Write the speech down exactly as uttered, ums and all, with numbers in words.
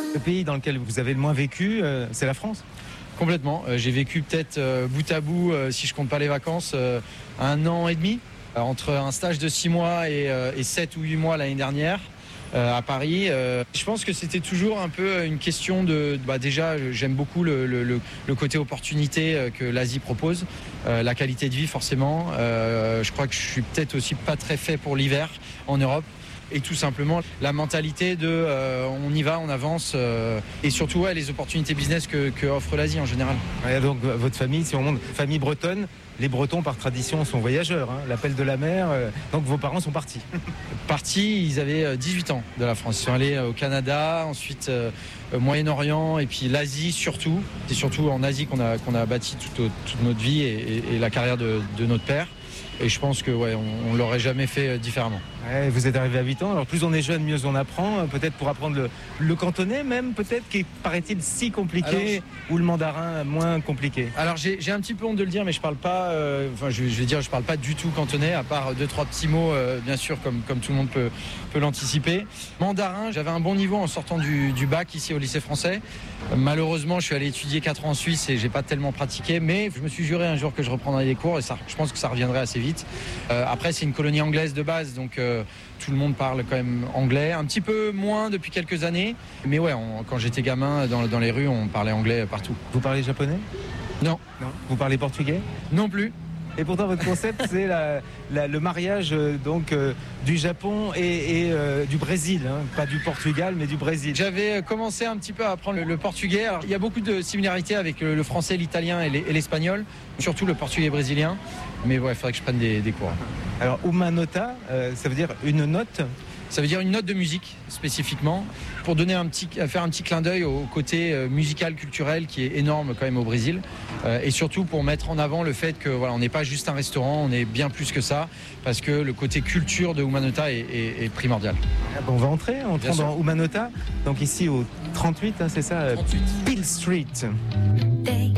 Le pays dans lequel vous avez le moins vécu, euh, c'est la France? Complètement. Euh, j'ai vécu peut-être euh, bout à bout, euh, si je compte pas les vacances, euh, un an et demi, euh, entre un stage de six mois et, euh, et sept ou huit mois l'année dernière. Euh, à Paris. Euh, je pense que c'était toujours un peu une question de... Bah déjà, j'aime beaucoup le, le, le côté opportunité que l'Asie propose, euh, la qualité de vie forcément. Euh, je crois que je suis peut-être aussi pas très fait pour l'hiver en Europe. Et tout simplement la mentalité de euh, on y va, on avance euh, et surtout ouais, les opportunités business que, que offre l'Asie en général. Ouais, donc votre famille, si on monte, famille bretonne, les Bretons par tradition sont voyageurs, hein, l'appel de la mer, euh, donc vos parents sont partis. Partis, ils avaient dix-huit ans de la France, ils sont allés au Canada, ensuite euh, au Moyen-Orient et puis l'Asie surtout. C'est surtout en Asie qu'on a, qu'on a bâti toute, toute notre vie et, et, et la carrière de, de notre père. Et je pense que ouais, on, on l'aurait jamais fait différemment. Ouais, vous êtes arrivé à huit ans, alors plus on est jeune, mieux on apprend. Peut-être pour apprendre le, le cantonais même, peut-être, qui paraît-il si compliqué, alors, ou le mandarin moins compliqué. Alors j'ai, j'ai un petit peu honte de le dire, mais je parle pas, euh, enfin je, je vais dire, je parle pas du tout cantonais, à part deux trois petits mots, euh, bien sûr, comme comme tout le monde peut peut l'anticiper. Mandarin, j'avais un bon niveau en sortant du, du bac ici au lycée français. Euh, malheureusement, je suis allé étudier quatre ans en Suisse et j'ai pas tellement pratiqué, mais je me suis juré un jour que je reprendrais des cours et ça, je pense que ça reviendrait assez vite. Euh, après, c'est une colonie anglaise de base, donc euh, tout le monde parle quand même anglais, un petit peu moins depuis quelques années. Mais ouais, on, quand j'étais gamin, dans, dans les rues, on parlait anglais partout. Vous parlez japonais? Non. Non. Vous parlez portugais? Non plus. Et pourtant, votre concept, c'est la, la, le mariage euh, donc, euh, du Japon et, et euh, du Brésil, hein. Pas du Portugal, mais du Brésil. J'avais commencé un petit peu à apprendre le, le portugais. Alors, il y a beaucoup de similarités avec le, le français, l'italien et, les, et l'espagnol, surtout le portugais brésilien. Mais ouais, il faudrait que je prenne des, des cours. Alors, uma nota, euh, ça veut dire une note? Ça veut dire une note de musique spécifiquement, pour donner un petit, faire un petit clin d'œil au côté euh, musical, culturel qui est énorme quand même au Brésil, euh, et surtout pour mettre en avant le fait que voilà, on n'est pas juste un restaurant, on est bien plus que ça, parce que le côté culture de uma nota est, est, est primordial. Ah bon, on va entrer, entrons dans uma nota, donc ici au trente-huit, hein, c'est ça, trente-huit. Peel Street.